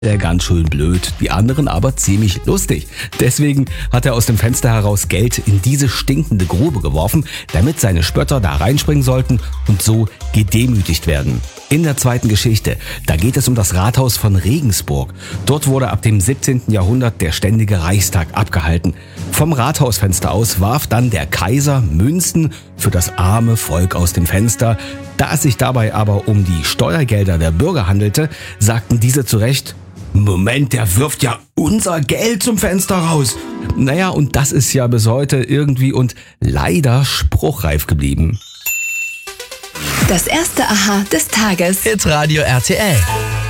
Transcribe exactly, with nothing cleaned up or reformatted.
er ganz schön blöd, die anderen aber ziemlich lustig. Deswegen hat er aus dem Fenster heraus Geld in diese stinkende Grube geworfen, damit seine Spötter da reinspringen sollten und so gedemütigt werden. In der zweiten Geschichte, da geht es um das Rathaus von Regensburg. Dort wurde ab dem siebzehnten Jahrhundert der ständige Reichstag abgehalten. Vom Rathausfenster aus warf dann der Kaiser Münzen für das arme Volk aus dem Fenster. Da es sich dabei aber um die Steuergelder der Bürger handelte, sagten diese zu Recht: Moment, der wirft ja unser Geld zum Fenster raus. Naja, und das ist ja bis heute irgendwie und leider spruchreif geblieben. Das erste Aha des Tages. Hitradio R T L.